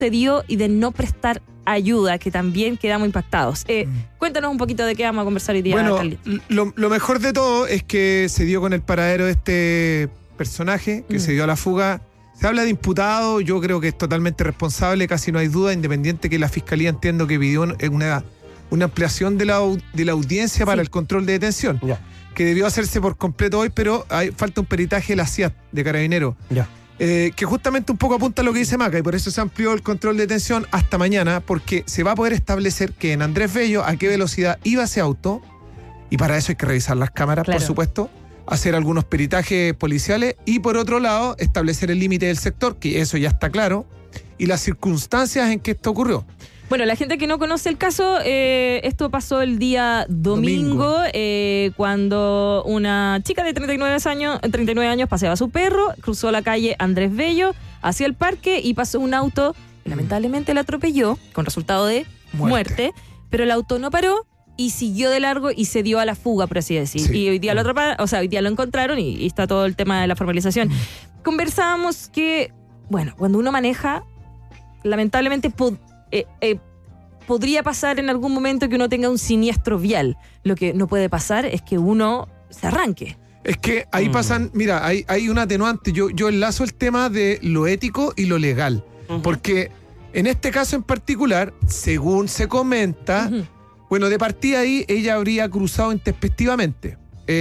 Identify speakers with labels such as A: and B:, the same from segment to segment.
A: dio y de no prestar ayuda, que también quedamos impactados. Cuéntanos un poquito de qué vamos a conversar hoy día,
B: Bueno,
A: Carlitos.
B: lo mejor de todo es que se dio con el paradero de este personaje, que se dio a la fuga. Se habla de imputado, yo creo que es totalmente responsable, casi no hay duda, independiente que la Fiscalía entiendo que pidió una ampliación de la audiencia para el control de detención, que debió hacerse por completo hoy, pero falta un peritaje de la CIAT, de Carabineros, que justamente un poco apunta a lo que dice Maca, y por eso se amplió el control de detención hasta mañana, porque se va a poder establecer que en Andrés Bello a qué velocidad iba ese auto, y para eso hay que revisar las cámaras, por supuesto, hacer algunos peritajes policiales y por otro lado establecer el límite del sector, que eso ya está claro, y las circunstancias en que esto ocurrió.
A: Bueno, la gente que no conoce el caso, esto pasó el día domingo. Cuando una chica de 39 años paseaba a su perro, cruzó la calle Andrés Bello hacia el parque y pasó un auto, lamentablemente la atropelló, con resultado de muerte, pero el auto no paró y siguió de largo y se dio a la fuga, por así decir. Sí. Y hoy día hoy día lo encontraron y está todo el tema de la formalización. Conversábamos que, bueno, cuando uno maneja, lamentablemente podría pasar en algún momento que uno tenga un siniestro vial. Lo que no puede pasar es que uno se arranque.
B: Es que ahí pasan, mira, hay un atenuante. Yo enlazo el tema de lo ético y lo legal. Porque en este caso en particular, según se comenta, bueno, de partida ahí ella habría cruzado intempestivamente.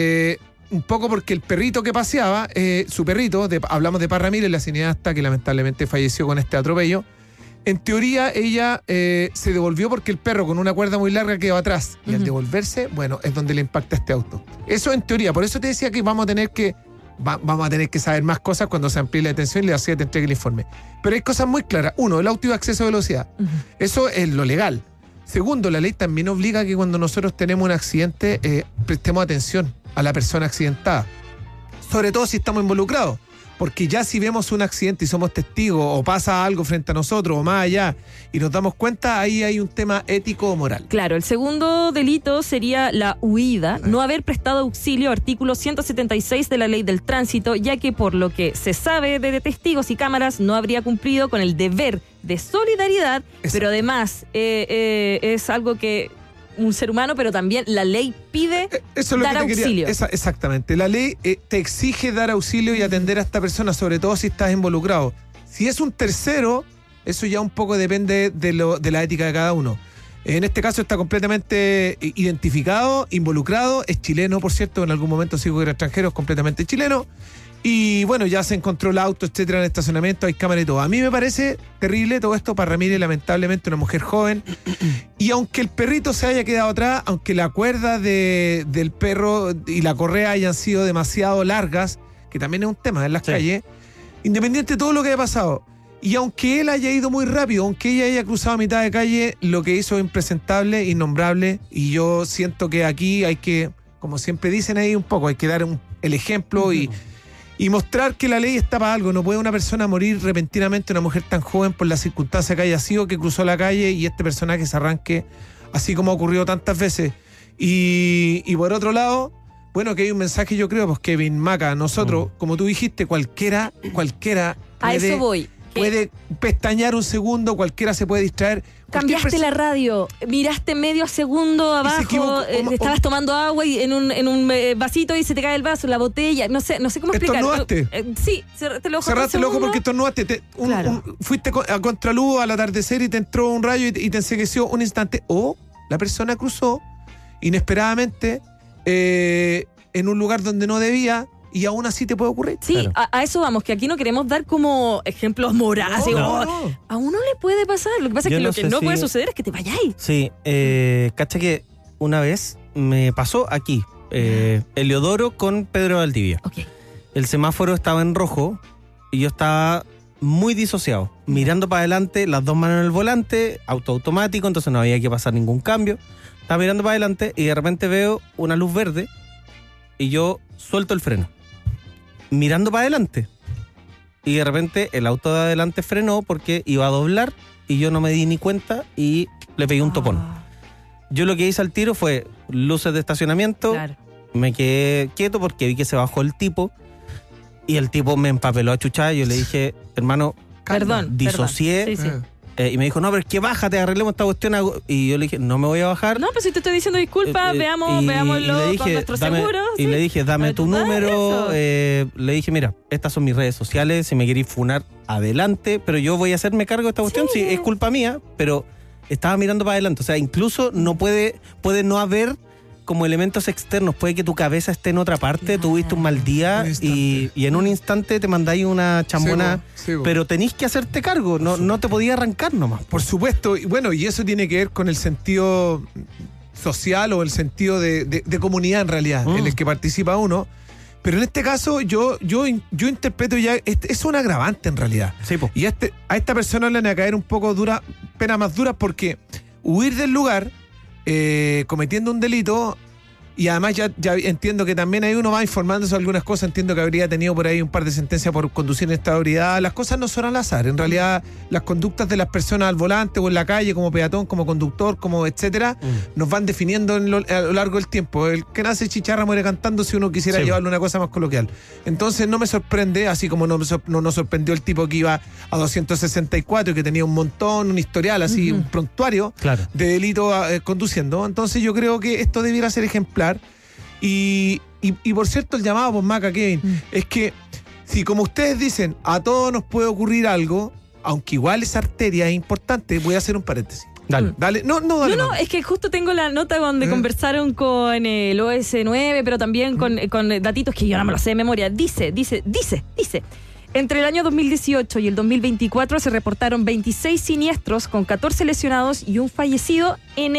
B: Un poco porque el perrito que paseaba, su perrito, hablamos de Paz Ramírez, la cineasta que lamentablemente falleció con este atropello. En teoría ella se devolvió porque el perro con una cuerda muy larga quedó atrás. Y al devolverse, bueno, es donde le impacta este auto. Eso en teoría. Por eso te decía que vamos a tener que saber más cosas cuando se amplíe la detención y la CIAT te entregue el informe. Pero hay cosas muy claras. Uno, el auto iba a exceso de velocidad. Eso es lo legal. Segundo, la ley también obliga a que cuando nosotros tenemos un accidente prestemos atención a la persona accidentada. Sobre todo si estamos involucrados. Porque ya si vemos un accidente y somos testigos o pasa algo frente a nosotros o más allá y nos damos cuenta, ahí hay un tema ético o moral.
A: Claro, el segundo delito sería la huida, no haber prestado auxilio, artículo 176 de la Ley del Tránsito, ya que por lo que se sabe de testigos y cámaras no habría cumplido con el deber de solidaridad, pero además es algo que un ser humano, pero también la ley pide dar auxilio.
B: Exactamente. La ley te exige dar auxilio y atender a esta persona, sobre todo si estás involucrado. Si es un tercero, eso ya un poco depende de la ética de cada uno. En este caso está completamente identificado, involucrado, es chileno, por cierto, en algún momento sí que era extranjero, es completamente chileno. Y bueno, ya se encontró el auto, etcétera, en el estacionamiento, hay cámara y todo. A mí me parece terrible todo esto para Ramírez, lamentablemente una mujer joven. Y aunque el perrito se haya quedado atrás, aunque la cuerda del perro y la correa hayan sido demasiado largas, que también es un tema en las calles, independiente de todo lo que haya pasado, y aunque él haya ido muy rápido, aunque ella haya cruzado a mitad de calle, lo que hizo es impresentable, innombrable, y yo siento que aquí hay que, como siempre dicen ahí un poco, hay que dar el ejemplo y mostrar que la ley está para algo. No puede una persona morir repentinamente, una mujer tan joven, por la circunstancia que haya sido, que cruzó la calle y este personaje se arranque, así como ha ocurrido tantas veces. Y por otro lado, bueno, que hay un mensaje, yo creo, pues Kevin, Maca, nosotros, como tú dijiste, cualquiera
A: a eso voy.
B: Puede pestañear un segundo, cualquiera se puede distraer.
A: Cambiaste la radio, miraste medio segundo abajo, estabas tomando agua y en un vasito y se te cae el vaso, la botella, no sé cómo explicar.
B: ¿Estornudaste?
A: Sí, cerraste el ojo.
B: Cerraste el ojo porque estornudaste. Fuiste a contraluz al atardecer y te entró un rayo y te ensegueció un instante. O la persona cruzó inesperadamente en un lugar donde no debía. Y aún así te puede ocurrir.
A: Sí, claro. A eso vamos, que aquí no queremos dar como ejemplos morales. No. A uno le puede pasar. Lo que pasa es que lo que no puede suceder es que te vayáis.
C: Sí, cacha que una vez me pasó aquí, Heliodoro con Pedro Valdivia.
A: Okay.
C: El semáforo estaba en rojo y yo estaba muy disociado, mirando para adelante, las dos manos en el volante, auto automático, entonces no había que pasar ningún cambio. Estaba mirando para adelante y de repente veo una luz verde y yo suelto el freno, mirando para adelante, y de repente el auto de adelante frenó porque iba a doblar y yo no me di ni cuenta y le pegué un topón. Yo lo que hice al tiro fue luces de estacionamiento, claro. Me quedé quieto porque vi que se bajó el tipo y el tipo me empapeló a chuchar y yo le dije, hermano,
A: perdón,
C: disocié,
A: sí.
C: Y me dijo, no, pero es que bájate, arreglemos esta cuestión. Y yo le dije, no me voy a bajar.
A: No, pues si te estoy diciendo disculpa, veámoslo con nuestros seguros.
C: Y le dije, dame tu número. Le dije, mira, estas son mis redes sociales, si me queréis funar, adelante, pero yo voy a hacerme cargo de esta cuestión. Sí, es culpa mía, pero estaba mirando para adelante. O sea, incluso no puede no haber como elementos externos. Puede que tu cabeza esté en otra parte, tuviste un mal día y en un instante te mandáis una chambona, pero tenés que hacerte cargo, no te podías arrancar nomás.
B: Por supuesto, y bueno, y eso tiene que ver con el sentido social o el sentido de comunidad en realidad, en el que participa uno. Pero en este caso yo interpreto ya, es un agravante en realidad.
C: Sí, po.
B: Y a esta persona le van a caer un poco pena más dura, porque huir del lugar cometiendo un delito, y además ya entiendo que también ahí uno va informándose de algunas cosas. Entiendo que habría tenido por ahí un par de sentencias por conducir en estado de ebriedad. Las cosas no son al azar. En realidad, las conductas de las personas al volante o en la calle, como peatón, como conductor, como etcétera, nos van definiendo a lo largo del tiempo. El que nace chicharra muere cantando, si uno quisiera llevarle una cosa más coloquial. Entonces no me sorprende, así como no nos sorprendió el tipo que iba a 264 y que tenía un montón, un historial así, un prontuario de delito conduciendo. Entonces yo creo que esto debiera ser ejemplar. Y por cierto, el llamado por Maca, Kevin, es que si, como ustedes dicen, a todos nos puede ocurrir algo, aunque igual esa arteria es importante, voy a hacer un paréntesis. Dale. No,
A: es que justo tengo la nota donde conversaron con el OS9, pero también con datitos que yo no me los sé de memoria. Dice. Entre el año 2018 y el 2024 se reportaron 26 siniestros con 14 lesionados y un fallecido en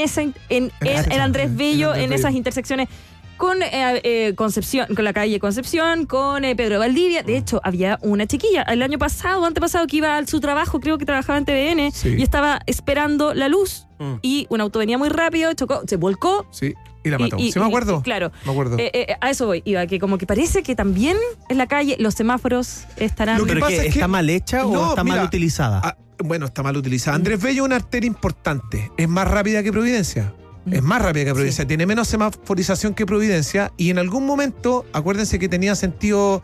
A: Andrés Bello, en esas intersecciones con Concepción, con la calle Concepción, con Pedro Valdivia. De hecho, había una chiquilla el año pasado, antepasado, que iba a su trabajo, creo que trabajaba en TVN, y estaba esperando la luz y un auto venía muy rápido, chocó, se volcó.
B: Sí. Y la mató. ¿Sí me acuerdo?
A: Claro.
B: Me acuerdo.
A: A eso voy. Iba, que como que parece que también en la calle los semáforos estarán...
C: Lo que pasa es que ¿está mal hecha o está mal utilizada?
B: Bueno, está mal utilizada. Andrés Bello es una arteria importante. Es más rápida que Providencia. Es más rápida que Providencia. Tiene menos semaforización que Providencia. Y en algún momento, acuérdense que tenía sentido...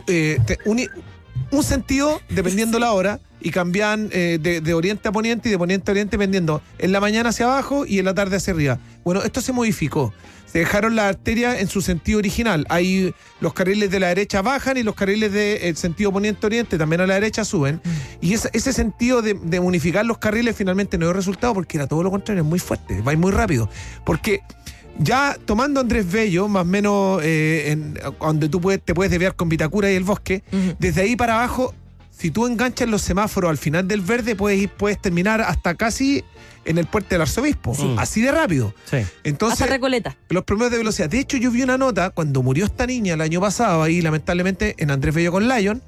B: un sentido dependiendo la hora, y cambian de oriente a poniente y de poniente a oriente dependiendo en la mañana hacia abajo y en la tarde hacia arriba. Bueno, esto se modificó. Se dejaron las arterias en su sentido original. Hay los carriles de la derecha bajan y los carriles del sentido poniente-oriente también a la derecha suben. Y ese sentido de unificar los carriles finalmente no dio resultado, porque era todo lo contrario, es muy fuerte, va muy rápido. Porque ya tomando Andrés Bello, más o menos donde tú te puedes desviar con Vitacura y el Bosque, desde ahí para abajo, si tú enganchas los semáforos al final del verde, puedes terminar hasta casi en el puente del Arzobispo. Así de rápido.
C: Sí.
B: Entonces,
A: hasta Recoleta.
B: Los promedios de velocidad. De hecho, yo vi una nota cuando murió esta niña el año pasado, ahí lamentablemente en Andrés Bello con Lyon.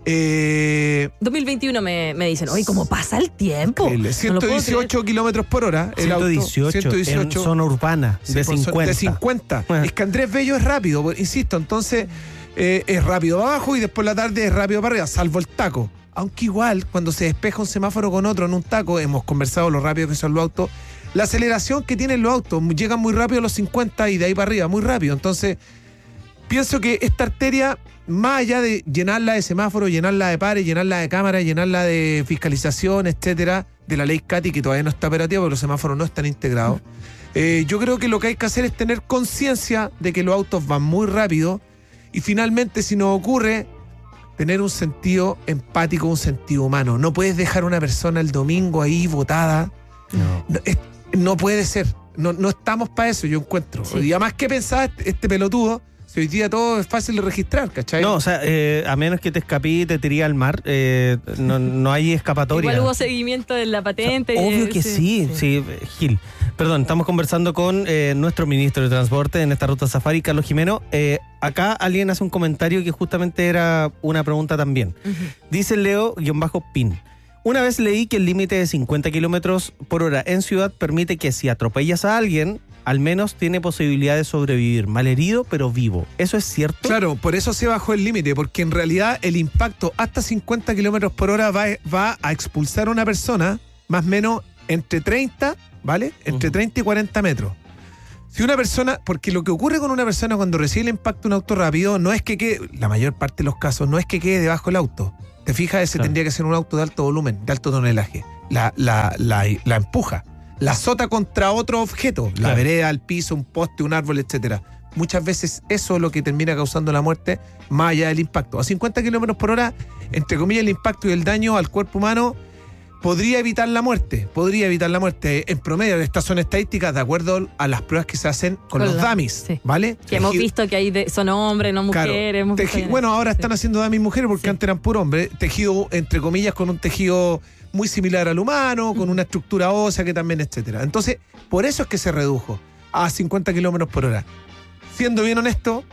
A: 2021 me dicen, oye, ¿cómo pasa el tiempo?
B: 118 kilómetros por hora.
C: 118 en zona urbana, de 50.
B: De 50. Es que Andrés Bello es rápido, insisto, entonces es rápido para abajo y después la tarde es rápido para arriba, salvo el taco. Aunque igual, cuando se despeja un semáforo con otro en un taco, hemos conversado lo rápido que son los autos, la aceleración que tienen los autos, llegan muy rápido a los 50 y de ahí para arriba, muy rápido. Entonces, pienso que esta arteria, más allá de llenarla de semáforos, llenarla de pares, llenarla de cámaras, llenarla de fiscalización, etcétera, de la ley CATI, que todavía no está operativa porque los semáforos no están integrados, yo creo que lo que hay que hacer es tener conciencia de que los autos van muy rápido, y finalmente, si nos ocurre, tener un sentido empático, un sentido humano. No puedes dejar a una persona el domingo ahí botada. No puede ser. No estamos para eso, yo encuentro. Sí. Y además, ¿qué pensaba este pelotudo? Si hoy día todo es fácil de registrar, ¿cachai?
C: No, o sea, a menos que te escapí y te tiré al mar, no hay escapatoria.
A: Igual hubo seguimiento de la patente.
C: O sea, obvio que sí, Gil. Perdón, estamos conversando con nuestro ministro de Transporte en esta ruta Safari, Carlos Jimeno. Acá alguien hace un comentario que justamente era una pregunta también. Dice Leo-Pin. Una vez leí que el límite de 50 kilómetros por hora en ciudad permite que si atropellas a alguien, al menos tiene posibilidad de sobrevivir, malherido pero vivo. ¿Eso es cierto?
B: Claro, por eso se bajó el límite, porque en realidad el impacto hasta 50 kilómetros por hora va a expulsar a una persona más o menos entre 30, ¿vale? Entre 30 y 40 metros. Si una persona, porque lo que ocurre con una persona cuando recibe el impacto de un auto rápido, no es que quede, la mayor parte de los casos, no es que quede debajo del auto. ¿Te fijas? Ese tendría que ser un auto de alto volumen, de alto tonelaje. la empuja, la azota contra otro objeto, la
C: Claro.
B: vereda, el piso, un poste, un árbol, etcétera. Muchas veces eso es lo que termina causando la muerte, más allá del impacto. A 50 kilómetros por hora, entre comillas, el impacto y el daño al cuerpo humano podría evitar la muerte. En promedio, estas son estadísticas de acuerdo a las pruebas que se hacen con los dummies,
A: sí.
B: ¿vale?
A: Que hemos visto que hay son hombres, no
B: Claro,
A: mujeres. hemos visto
B: bueno, ahora
A: sí.
B: están haciendo dummies mujeres porque
A: Sí.
B: antes eran puro hombre. Tejido, entre comillas, con un tejido muy similar al humano, con una estructura ósea que también, etcétera. Entonces, por eso es que se redujo a 50 kilómetros por hora. Siendo bien honesto,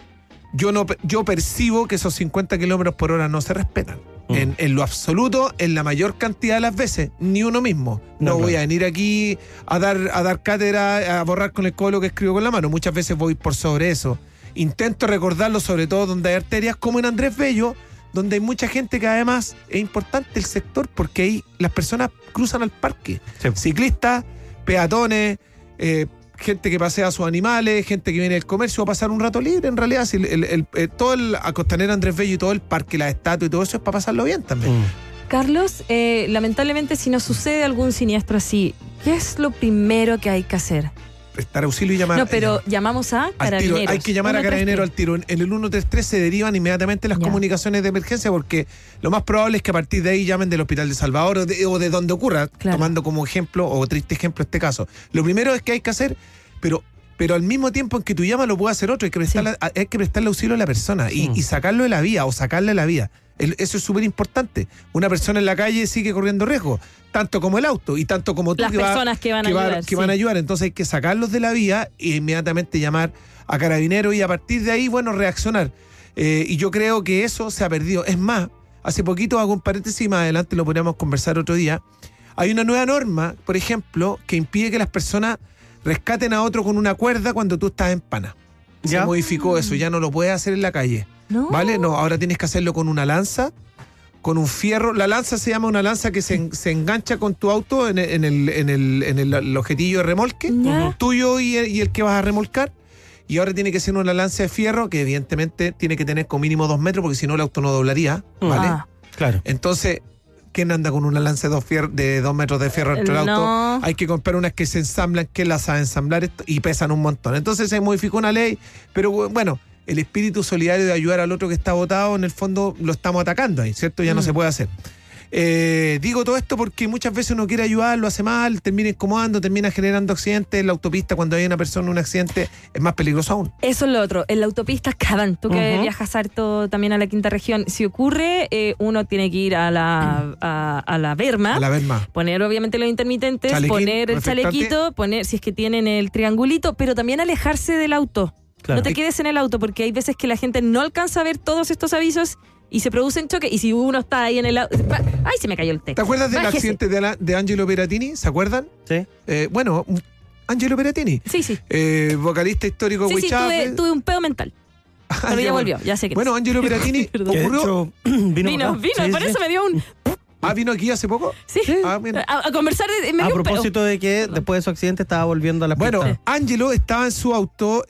B: yo percibo que esos 50 kilómetros por hora no se respetan. En lo absoluto, en la mayor cantidad de las veces, ni uno mismo. No voy a venir aquí a dar cátedra, a borrar con el codo lo que escribo con la mano. Muchas veces voy por sobre eso. Intento recordarlo, sobre todo donde hay arterias, como en Andrés Bello, donde hay mucha gente que además es importante el sector, porque ahí las personas cruzan al parque.
C: Sí.
B: Ciclistas, peatones, gente que pasea a sus animales, gente que viene del comercio a pasar un rato libre. En realidad, si todo el Costanera Andrés Bello y todo el parque, las estatuas y todo eso es para pasarlo bien también.
A: Carlos, lamentablemente si nos sucede algún siniestro así, ¿qué es lo primero que hay que hacer?
B: Prestar auxilio y llamar.
A: No, pero llamamos a
B: al tiro.
A: Carabineros.
B: Hay que llamar a Carabineros al tiro. En el 133 se derivan inmediatamente las
A: Ya.
B: comunicaciones de emergencia, porque lo más probable es que a partir de ahí llamen del Hospital de Salvador o de donde ocurra,
A: Claro.
B: tomando como ejemplo o triste ejemplo este caso. Lo primero es que hay que hacer, pero al mismo tiempo en que tú llamas lo puede hacer otro, hay que prestarle auxilio a la persona y sacarlo de la vía o sacarle de la vía. Eso es súper importante. Una persona en la calle sigue corriendo riesgo, tanto como el auto y tanto como tú
A: Las personas que van a ayudar.
B: que van a ayudar. Entonces hay que sacarlos de la vía e inmediatamente llamar a Carabineros y a partir de ahí, bueno, reaccionar. Y yo creo que eso se ha perdido. Es más, hace poquito, hago un paréntesis y más adelante lo podríamos conversar otro día, hay una nueva norma, por ejemplo, que impide que las personas rescaten a otro con una cuerda cuando tú estás en pana. Se
C: ¿Ya?
B: modificó eso, ya no lo puedes hacer en la calle.
A: ¿No?
B: ¿Vale? No, ahora tienes que hacerlo con una lanza, con un fierro. La lanza se llama una lanza que se engancha con tu auto en el objetillo de remolque,
A: Ya.
B: tuyo y el que vas a remolcar. Y ahora tiene que ser una lanza de fierro que evidentemente tiene que tener como mínimo 2 metros porque si no el auto no doblaría, ¿vale?
A: Ah.
C: Claro.
B: Entonces, ¿quién anda con una lanza de 2 metros de fierro entre el auto?
A: No.
B: Hay que comprar unas que se ensamblan, que las saben ensamblar y pesan un montón. Entonces se modificó una ley, pero bueno, el espíritu solidario de ayudar al otro que está botado, en el fondo lo estamos atacando ahí, ¿cierto? Ya no se puede hacer. Digo todo esto porque muchas veces uno quiere ayudar, lo hace mal, termina incomodando, termina generando accidentes. En la autopista, cuando hay una persona en un accidente, es más peligroso aún.
A: Eso es lo otro. En la autopista Caban, tú que viajas harto también a la quinta región, si ocurre, uno tiene que ir a la Berma.
B: A la vez más.
A: Poner obviamente los intermitentes,
B: Chalequín,
A: poner el
B: reflectante.
A: chalequito, poner si es que tienen el triangulito, pero también alejarse del auto.
C: Claro.
A: No te quedes en el auto porque hay veces que la gente no alcanza a ver todos estos avisos y se producen choques. Y si uno está ahí en el auto... ¡Ay, se me cayó el texto!
B: ¿Te acuerdas del
A: Bájese.
B: accidente de Angelo Peratini? ¿Se acuerdan?
C: Sí.
B: Bueno, Angelo Peratini,
A: Sí, sí.
B: vocalista histórico de
A: Sí,
B: Huichape.
A: tuve un pedo mental. Pero ya volvió, ya sé que
B: Bueno, Angelo Peratini
A: Perdón.
C: Que de
B: ocurrió.
C: hecho, vino
A: Vino,
C: acá. Sí,
A: por
C: sí.
A: eso me dio un...
B: ¿Vino aquí hace poco?
A: Sí,
B: Ah, mira.
A: a conversar, me
C: A
A: dio un pedo.
C: propósito de que después de su accidente estaba volviendo a la
B: Bueno,
C: pista.
B: Angelo estaba en su auto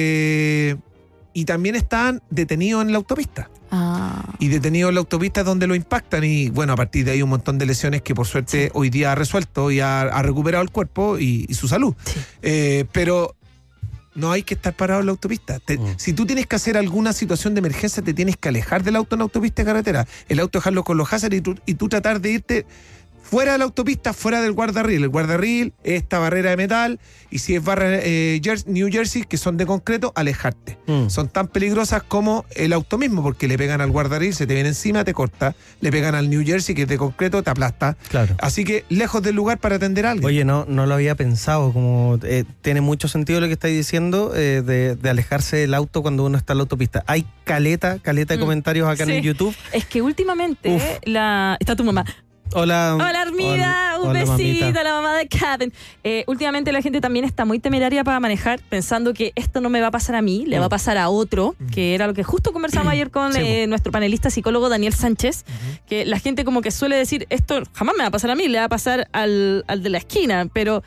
B: y también estaban detenidos en la autopista.
A: Ah.
B: Y detenidos en la autopista es donde lo impactan. Y bueno, a partir de ahí un montón de lesiones que por suerte hoy día ha resuelto y ha recuperado el cuerpo y su salud. Pero no hay que estar parado en la autopista. Si tú tienes que hacer alguna situación de emergencia, te tienes que alejar del auto en la autopista de carretera. El auto dejarlo con los hazards y tú tratar de irte fuera de la autopista, fuera del guardarril. El guardarril es esta barrera de metal y si es barra New Jersey, que son de concreto, alejarte. Son tan peligrosas como el auto mismo, porque le pegan al guardarril, se te viene encima, te corta. Le pegan al New Jersey, que es de concreto, te aplasta.
C: Claro.
B: Así que lejos del lugar para atender a alguien.
C: Oye, no lo había pensado, como tiene mucho sentido lo que estáis diciendo, de alejarse del auto cuando uno está en la autopista. Hay caleta de comentarios acá en
A: Sí.
C: el YouTube.
A: Es que últimamente está tu mamá.
C: Hola.
A: Hola Armida, un
C: hola,
A: besito
C: mamita.
A: a la mamá de Kevin. Últimamente la gente también está muy temeraria para manejar, pensando que esto no me va a pasar a mí, le va a pasar a otro, que era lo que justo conversamos ayer con nuestro panelista psicólogo Daniel Sánchez, que la gente como que suele decir, esto jamás me va a pasar a mí, le va a pasar al de la esquina, pero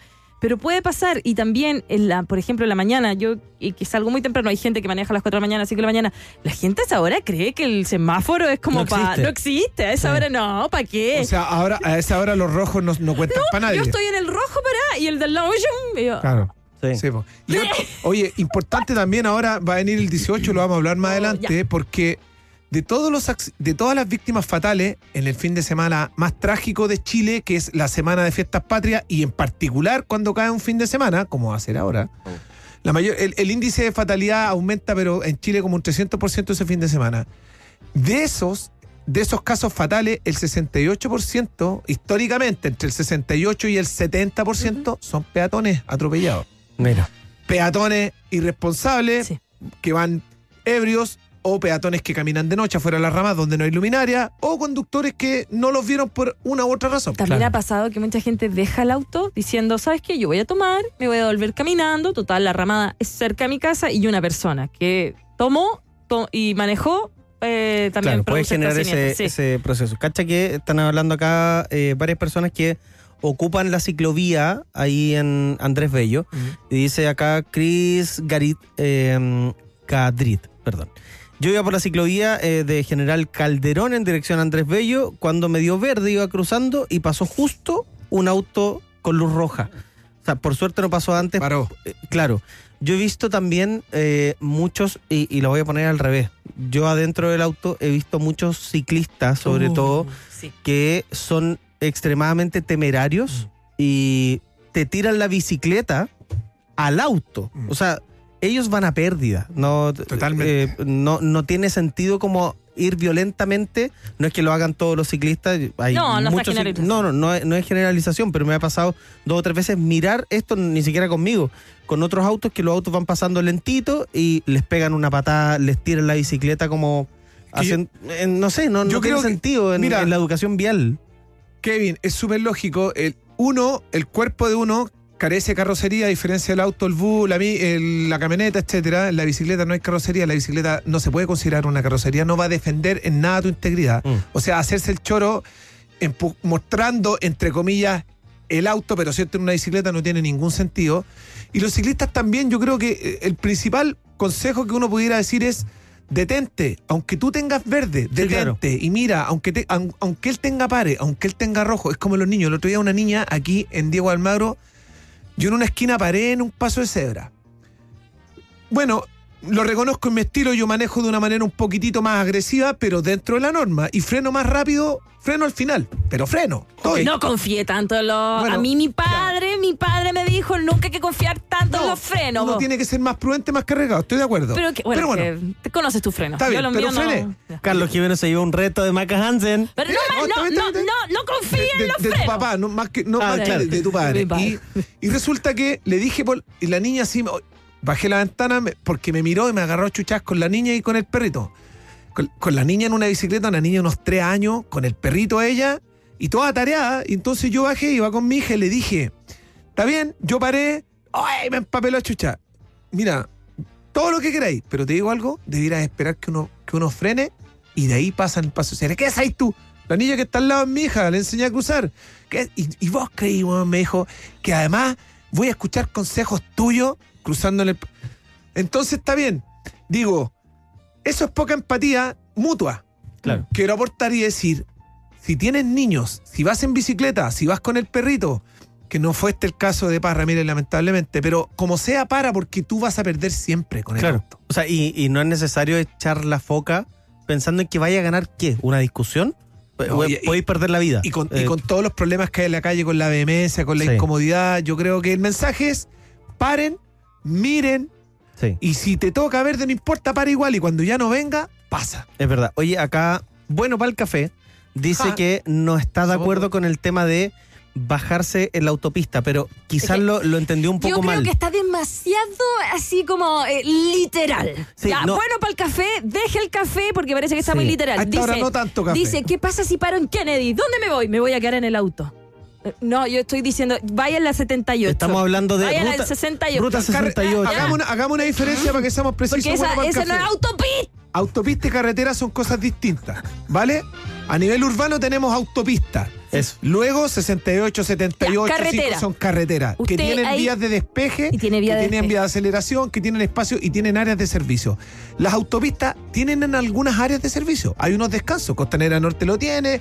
A: Pero puede pasar, y también, por ejemplo, en la mañana, yo que salgo muy temprano, hay gente que maneja a las 4 de la mañana, 5 de la mañana, la gente a esa hora cree que el semáforo es como no existe, a esa hora no, ¿para qué?
B: O sea, ahora a esa hora los rojos no cuentan para nadie.
A: Yo estoy en el rojo y el del lado,
B: claro.
C: Sí.
B: Sí, po. Y oye, importante también, ahora va a venir el 18, lo vamos a hablar más adelante, porque de todas las víctimas fatales en el fin de semana más trágico de Chile, que es la semana de fiestas patrias, y en particular cuando cae un fin de semana, como va a ser ahora, el índice de fatalidad aumenta, pero en Chile como un 300% ese fin de semana. De esos casos fatales, el 68%, históricamente, entre el 68 y el 70% son peatones atropellados.
C: Mira.
B: Peatones irresponsables que van ebrios, o peatones que caminan de noche afuera de las ramas donde no hay luminaria, o conductores que no los vieron por una u otra razón.
A: También ha pasado que mucha gente deja el auto diciendo, ¿sabes qué? Yo voy a tomar, me voy a volver caminando, total, la ramada es cerca de mi casa, y una persona que tomó y manejó también
C: puede generar ese proceso. Cacha que están hablando acá varias personas que ocupan la ciclovía ahí en Andrés Bello, y dice acá Chris Cadrit, perdón. Yo iba por la ciclovía de General Calderón en dirección a Andrés Bello. Cuando me dio verde iba cruzando y pasó justo un auto con luz roja. O sea, por suerte no pasó antes.
B: Paró.
C: Claro. Yo he visto también muchos, y lo voy a poner al revés. Yo adentro del auto he visto muchos ciclistas, sobre todo, que son extremadamente temerarios y te tiran la bicicleta al auto. O sea, ellos van a pérdida. No,
B: totalmente.
C: No tiene sentido como ir violentamente. No es que lo hagan todos los ciclistas. Hay
A: no es generalización.
C: No es generalización, pero me ha pasado 2 o 3 veces mirar esto, ni siquiera conmigo, con otros autos, que los autos van pasando lentito y les pegan una patada, les tiran la bicicleta como hacen, no sé, no tiene sentido en la educación vial.
B: Kevin, es súper lógico. El cuerpo de uno carece de carrocería, a diferencia del auto, el bus, la camioneta, etcétera. En la bicicleta no hay carrocería, la bicicleta no se puede considerar una carrocería, no va a defender en nada tu integridad. O sea, hacerse el choro mostrando, entre comillas, el auto, pero cierto, en una bicicleta no tiene ningún sentido. Y los ciclistas también, yo creo que el principal consejo que uno pudiera decir es: detente, aunque tú tengas verde, detente, y mira, aunque él tenga pare, aunque él tenga rojo. Es como los niños. El otro día una niña aquí en Diego Almagro, yo en una esquina paré en un paso de cebra. Bueno, lo reconozco en mi estilo, yo manejo de una manera un poquitito más agresiva, pero dentro de la norma, y freno más rápido, freno al final, pero freno.
A: No confíe tanto en los... a mí mi padre me dijo nunca hay que confiar tanto en los frenos.
B: Uno tiene que ser más prudente, más cargado, estoy de acuerdo.
A: Pero bueno, que te conoces tus frenos.
B: Está bien,
A: yo
B: pero frené.
C: Carlos Jiménez se llevó un reto de Maca Hansen.
A: Pero no confíe en los frenos.
B: De tu papá, más que de tu padre. Y resulta que le dije, y la niña así, bajé la ventana porque me miró y me agarró a chuchas con la niña y con el perrito. Con la niña en una bicicleta, una niña de unos 3 años, con el perrito ella, y toda tareada. Y entonces yo bajé, iba con mi hija y le dije: está bien, yo paré, ¡ay! Me empapeló a chuchar. Mira, todo lo que queráis, pero te digo algo, debieras esperar que uno frene, y de ahí pasan el paso. ¿Qué haces tú? La niña que está al lado es mi hija, le enseñé a cruzar. Y vos creí, bueno, me dijo, que además voy a escuchar consejos tuyos cruzando en el... Entonces está bien. Digo, eso es poca empatía mutua.
C: Claro.
B: Quiero aportar y decir, si tienes niños, si vas en bicicleta, si vas con el perrito, que no fue el caso de Parra, mire, lamentablemente, pero como sea, para, porque tú vas a perder siempre con el auto.
C: O sea, y no es necesario echar la foca pensando en que vaya a ganar, ¿qué? ¿Una discusión? Podéis perder la vida.
B: Y con todos los problemas que hay en la calle, con la vehemencia, con la incomodidad, yo creo que el mensaje es: paren, miren, y si te toca verde, no importa, para igual, y cuando ya no venga, pasa.
C: Es verdad. Oye, acá, bueno para el café, dice que no está de acuerdo con el tema de bajarse en la autopista, pero quizás lo entendió un poco mal.
A: Yo creo que está demasiado así como literal. Bueno para el café, deje el café porque parece que está muy literal.
B: Ahora no tanto café.
A: Dice, ¿qué pasa si paro en Kennedy? ¿Dónde me voy? Me voy a quedar en el auto. No, yo estoy diciendo, vaya en la 78.
C: Estamos hablando de
A: vaya en la 68.
C: Ruta 68.
B: Hagamos una diferencia para que seamos precisos.
A: Porque esa no es autopista.
B: Autopista y carretera son cosas distintas, ¿vale? A nivel urbano tenemos autopista.
C: Eso.
B: Luego 68, 78,
A: Ya, carretera.
B: 5 son carreteras.
A: Usted
B: Que tienen
A: ahí-
B: vías de despeje,
A: Y tiene vía
B: que
A: de
B: tienen
A: despeje.
B: vías de aceleración, que tienen espacio y tienen áreas de servicio. Las autopistas tienen en algunas áreas de servicio. Hay unos descansos. Costanera Norte lo tiene,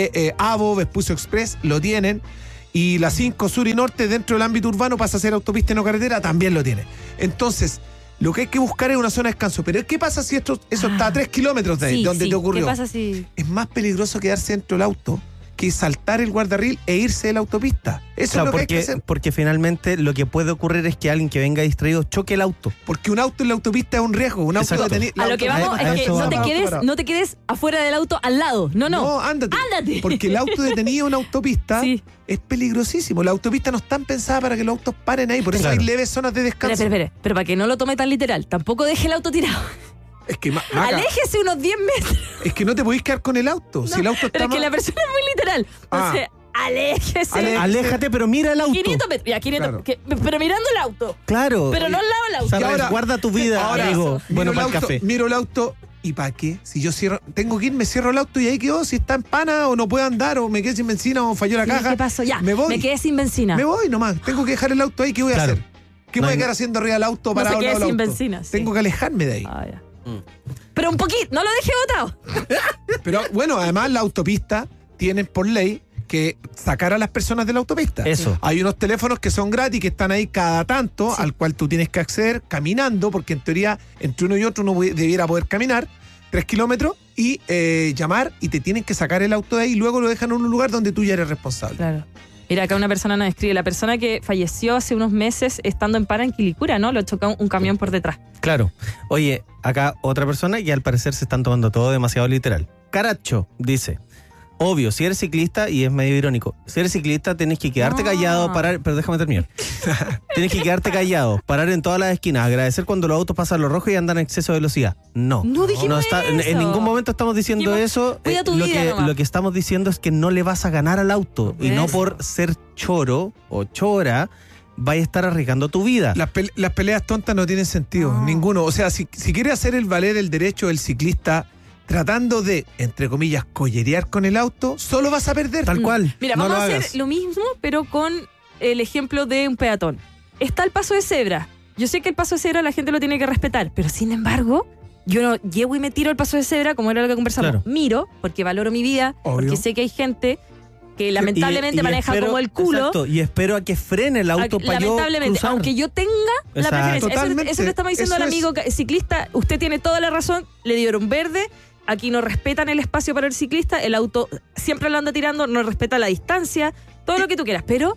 B: Avo, Vespucio Express lo tienen. Y la 5 Sur y Norte, dentro del ámbito urbano, pasa a ser autopista y no carretera, también lo tiene. Entonces, lo que hay que buscar es una zona de descanso. Pero ¿qué pasa si eso está a 3 kilómetros de ahí,
A: Sí,
B: donde
A: sí.
B: te ocurrió?
A: ¿Qué pasa si...?
B: Es más peligroso quedarse dentro del auto que saltar el guardarril e irse de la autopista. Eso
C: Claro,
B: es lo que hay que
C: porque,
B: hacer.
C: porque finalmente lo que puede ocurrir es que alguien que venga distraído choque el auto.
B: Porque un auto en la autopista es un riesgo. Un auto
C: Exacto.
B: detenido.
A: A lo que vamos
C: a
A: es que
C: eso
A: no te,
C: vamos.
A: no te quedes afuera del auto al lado. No.
B: No, ándate.
A: Ándate.
B: Porque el auto detenido en una autopista
A: Sí.
B: es peligrosísimo. Las autopistas no están pensadas para que los autos paren ahí. Por eso
C: Claro.
B: hay leves zonas de descanso.
A: Espera. Pero para que no lo tome tan literal, tampoco deje el auto tirado.
B: Es que, Maca,
A: Aléjese unos 10 metros.
B: es que no te podés quedar con el auto. si el auto
A: Pero
B: está
A: es que
B: mal-
A: la persona es muy literal. Entonces, aléjese.
C: Aléjate, pero mira el auto.
A: 500 metros. Ya, 500.
B: Claro.
A: Pero mirando el auto.
C: Claro.
A: Pero no al lado del
C: O
A: auto.
C: sea,
B: Y ahora-
C: resguarda tu vida,
B: ahora,
C: amigo. Bueno,
B: miro
C: para
B: el
C: el
B: auto,
C: café.
B: Miro el auto. ¿Y para qué? Si yo tengo que ir, me cierro el auto y ahí quedó. Si está en pana o no puedo andar o me quedé sin benzina o falló la caja.
A: ¿Qué pasó? Ya,
B: me voy.
A: me quedé sin benzina.
B: Me voy nomás. Tengo que dejar el auto ahí. ¿Qué voy a
C: Claro.
B: hacer? ¿Qué
C: No
B: voy a
C: hay-
B: quedar haciendo arriba del auto
A: No
B: parado
A: se
B: al
A: quede
B: lado del
A: sin
B: auto?
A: benzina, sí.
B: Tengo que alejarme de ahí.
A: Ah, ya. Pero un poquito, no lo dejé botado.
B: Pero bueno, además la autopista tienen por ley que sacar a las personas de la autopista.
C: Eso.
B: Hay unos teléfonos que son gratis, que están ahí cada tanto,
A: Sí.
B: al cual tú tienes que acceder caminando, porque en teoría entre uno y otro uno debiera poder caminar 3 kilómetros y llamar y te tienen que sacar el auto de ahí y luego lo dejan en un lugar donde tú ya eres responsable.
A: Claro. Mira, acá una persona nos escribe, la persona que falleció hace unos meses estando en para en Quilicura, ¿no? Lo chocó un camión por detrás.
C: Claro. Oye, acá otra persona y al parecer se están tomando todo demasiado literal. Caracho dice, obvio, si eres ciclista, y es medio irónico, si eres ciclista tienes que quedarte
A: No.
C: callado, parar, pero déjame terminar. Tienes que quedarte callado, parar en todas las esquinas, agradecer cuando los autos pasan los rojos y andan a exceso de velocidad. No.
A: No dijimos
C: está,
A: eso.
C: en ningún momento estamos diciendo
A: Dijimos,
C: eso.
A: cuida tu
C: lo,
A: vida
C: que,
A: nomás.
C: lo que estamos diciendo es que no le vas a ganar al auto y no
A: ¿Ves?
C: por ser choro o chora vaya a estar arriesgando tu vida.
B: Las peleas tontas no tienen sentido,
A: No.
B: ninguno. O sea, si quiere hacer el valer el derecho del ciclista tratando de, entre comillas, collerear con el auto, solo vas a perder.
C: Tal cual.
A: Mira,
C: no
A: vamos
C: lo
A: a
C: hagas.
A: hacer lo mismo, pero con el ejemplo de un peatón. Está el paso de cebra. Yo sé que el paso de cebra la gente lo tiene que respetar, pero sin embargo, yo no llego y me tiro el paso de cebra, como era lo que conversamos.
C: Claro.
A: Miro, porque valoro mi vida,
B: Obvio.
A: porque sé que hay gente que lamentablemente
C: Y
A: maneja
C: espero-
A: como el culo.
C: Exacto, y espero a que frene el auto para yo
A: Lamentablemente,
C: cruzar.
A: aunque yo tenga la
C: Exacto.
A: preferencia.
B: Totalmente.
A: Eso le estamos diciendo
B: Eso
A: al
B: es.
A: amigo ciclista. Usted tiene toda la razón, le dieron verde. Aquí no respetan el espacio para el ciclista. El auto siempre lo anda tirando, no respeta la distancia, todo lo que tú quieras. Pero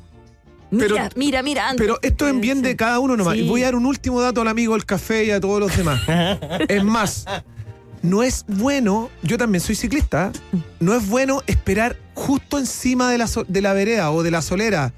A: mira. antes.
B: Pero esto es en bien de cada uno nomás.
A: Sí.
B: Y voy a dar un último dato al amigo del café y a todos los demás. Es más, no es bueno, yo también soy ciclista, no es bueno esperar justo encima de la vereda o de la solera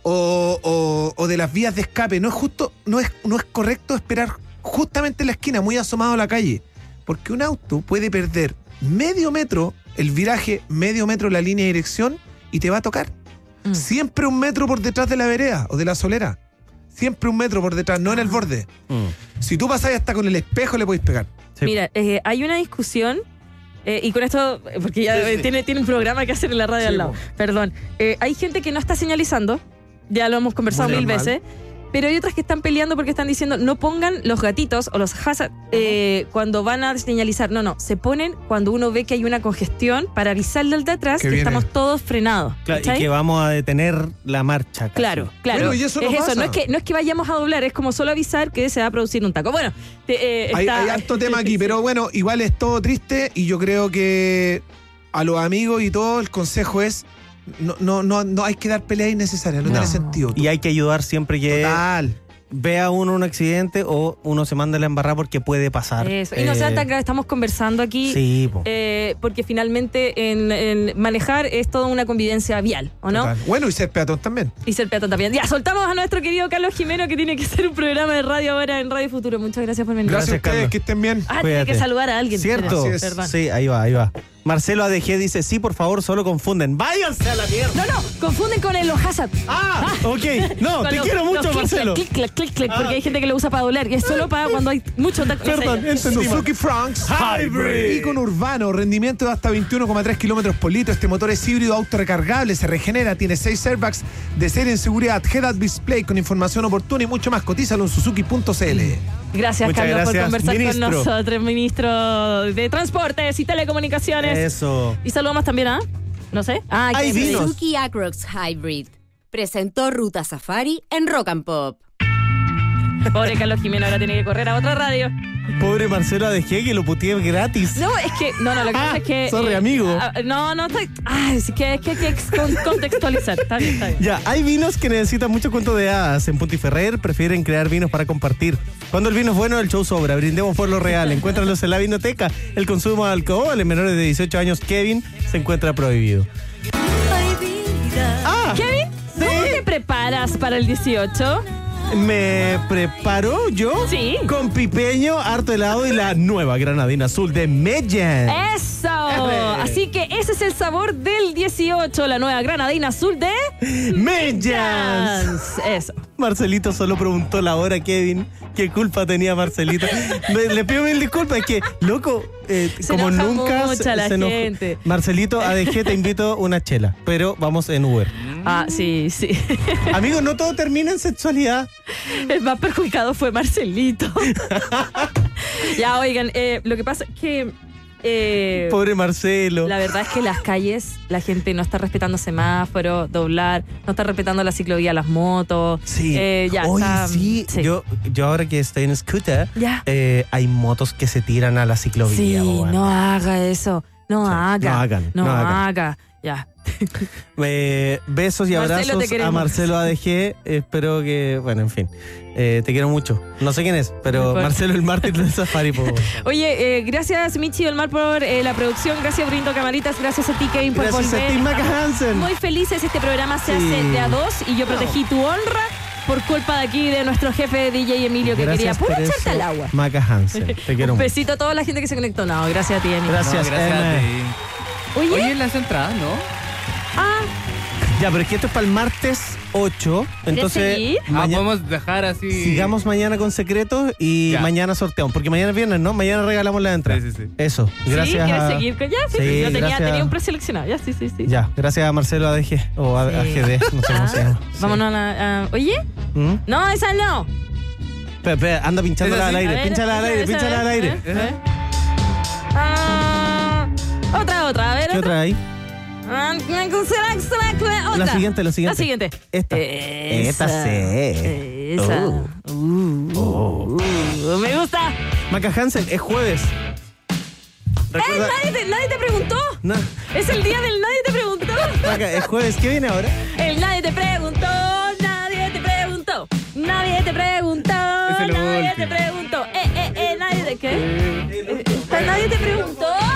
B: o de las vías de escape. No es justo, no es correcto esperar justamente en la esquina, muy asomado a la calle. Porque un auto puede perder medio metro el viraje, medio metro la línea de dirección y te va a tocar. Siempre un metro por detrás de la vereda o de la solera. Siempre un metro por detrás, no en el borde. Si tú pasás hasta con el espejo le podéis pegar.
C: Sí.
A: Mira, hay una discusión, y con esto, porque ya
B: Sí.
A: tiene un programa que hacer en la radio
B: Sí,
A: al lado.
B: po.
A: Perdón. Hay gente que no está señalizando, ya lo hemos conversado
B: Muy
A: mil
B: normal.
A: veces, pero hay otras que están peleando porque están diciendo no pongan los gatitos o los hazard cuando van a señalizar. No, se ponen cuando uno ve que hay una congestión para avisarle al de atrás
B: Que
A: que
B: viene.
A: estamos todos frenados.
C: Claro, y
A: ¿cachai?
C: que vamos a detener la marcha. casi.
A: Claro.
B: Bueno, y eso no pasa.
A: No es que vayamos a doblar, es como solo avisar que se va a producir un taco. Bueno,
B: Hay harto tema aquí, pero bueno, igual es todo triste y yo creo que a los amigos y todo el consejo es no hay que dar peleas innecesarias, no
A: No.
B: tiene sentido.
C: Y hay que ayudar siempre que
B: Total.
C: vea uno un accidente o uno se manda a la embarrada porque puede pasar.
A: Eso. Y no sea tan grave, estamos conversando aquí.
C: Sí, po.
A: Porque finalmente en manejar es toda una convivencia vial, ¿o no?
B: Total. Bueno, y ser peatón también.
A: Y ser peatón también. Ya, soltamos a nuestro querido Carlos Jimeno, que tiene que hacer un programa de radio ahora en Radio Futuro. Muchas gracias por venir.
B: Gracias a
C: Gracias,
B: ustedes,
C: Carlos.
B: que estén bien.
A: Tiene
C: Cuídate.
A: que saludar a alguien.
C: ¿Cierto?
B: Así es.
A: Perdón.
C: Sí, ahí va. Marcelo ADG dice, sí, por favor, solo confunden. ¡Váyanse a la mierda!
A: No, confunden con el Ojazat.
C: Ok. No, te quiero mucho, Marcelo.
A: Clic, porque hay gente que lo usa para doblar y es solo para cuando hay mucho tacto.
C: Perdón, entendí.
B: Suzuki Franks
C: Hybrid.
B: Icono urbano, rendimiento de hasta 21,3 kilómetros por litro. Este motor es híbrido autorrecargable, se regenera, tiene 6 airbags de serie en seguridad, head-up display con información oportuna y mucho más. Cotízalo en suzuki.cl.
A: Gracias,
C: Muchas
A: Carlos, por
C: gracias,
A: conversar
C: ministro.
A: con nosotros, ministro de Transportes y Telecomunicaciones.
C: Eso.
A: Y saludamos también a, no sé.
C: Hay vinos.
D: Suzuki Acrox Hybrid presentó Ruta Safari en Rock and Pop.
A: Pobre Carlos Jimeno, ahora tiene que correr a otra radio.
C: Pobre Marcelo ADG que lo puteé gratis.
A: No, es que, no, lo que pasa es que...
C: sorry, amigo.
A: No, estoy... es que hay que contextualizar. Está bien.
C: Ya, hay vinos que necesitan mucho cuento de hadas. En Puntiferrer prefieren crear vinos para compartir. Cuando el vino es bueno, el show sobra. Brindemos por lo real. Encuéntralos en la vinoteca. El consumo de alcohol en menores de 18 años, Kevin, se encuentra prohibido.
A: Kevin, ¿cómo te preparas para el 18?
C: Me preparo yo
A: Sí.
C: con pipeño, harto helado y la nueva granadina azul de Medellín.
A: ¡Eso! Así que ese es el sabor del 18, la nueva granadina azul de...
C: Medellín.
A: Eso.
C: Marcelito solo preguntó la hora, Kevin. ¿Qué culpa tenía Marcelito? Le pido mil disculpas, es que, loco, como
A: enoja
C: nunca
A: mucho la
C: enoja.
A: gente.
C: Marcelito, ADG, te invito una chela, pero vamos en Uber.
A: Sí.
C: Amigo, no todo termina en sexualidad.
A: El más perjudicado fue Marcelito. Ya, oigan, lo que pasa es que...
C: Pobre Marcelo.
A: La verdad es que en las calles la gente no está respetando semáforos, doblar, no está respetando la ciclovía, las motos.
C: Sí.
A: Ya
C: Oye,
A: está,
C: sí. Yo ahora que estoy en scooter,
A: Ya.
C: hay motos que se tiran a la ciclovía.
A: Sí,
C: boba.
A: no haga eso. No haga.
C: no hagan.
A: Ya.
C: Besos y
A: Marcelo,
C: abrazos
A: te
C: a
A: queremos.
C: Marcelo ADG. Espero que, bueno, en fin. Te quiero mucho. No sé quién es, pero
A: Bueno.
C: Marcelo el mártir del Safari.
A: Oye, gracias Michi del Mar por la producción, gracias Brito Camaritas, gracias a ti Kevin por
C: Gracias
A: volver.
C: a ti, Maca Hansen.
A: Muy felices, este programa se
C: Sí.
A: hace de a dos y yo protegí tu honra por culpa de aquí de nuestro jefe DJ Emilio que quería puro
C: por
A: echarte
C: eso,
A: al agua.
C: Maca Hansen. Te quiero
A: Un
C: mucho.
A: besito a toda la gente que se conectó. No, gracias a ti, Emilio.
C: Gracias,
E: Gracias a
C: M.
E: ti.
A: Oye,
E: Oye, las entradas, ¿no?
C: Ya, pero es que esto es para el martes 8. Entonces,
A: seguir?
E: Podemos dejar así.
C: sigamos mañana con secretos y
E: Ya.
C: mañana sorteamos. Porque mañana es viernes, ¿no? Mañana regalamos la entrada.
E: Sí.
C: Eso. Gracias.
A: ¿sí? ¿Quieres
C: a-
A: seguir con ya? Sí,
C: Sí,
A: yo tenía
C: gracias.
A: un preseleccionado. Ya, sí.
C: Ya, gracias a Marcelo ADG o
A: Sí.
C: AGD, no sé cómo se llama. Sí.
A: Vámonos a la... Oye,
C: ¿Mm?
A: no, esa no.
C: Espera, anda pinchándola
E: ¿Es
C: al
E: así?
C: aire,
A: A ver,
C: pínchala al aire,
A: esa,
C: pínchala al aire.
A: Otra, a ver.
C: ¿Qué otra hay?
A: Otra.
C: La siguiente.
A: La siguiente.
C: Esta. Esta sí.
A: Esa.
C: Oh.
A: Me gusta.
C: Maca Hansen, es jueves. Recuerda-
A: Nadie te preguntó.
C: No,
A: Es el día del nadie te preguntó.
C: Maca, es jueves. ¿Qué viene ahora?
A: El nadie te preguntó. Nadie te preguntó. Nadie te preguntó.
E: Es el
A: Nadie te
E: último.
A: preguntó. Nadie te qué. Nadie te preguntó.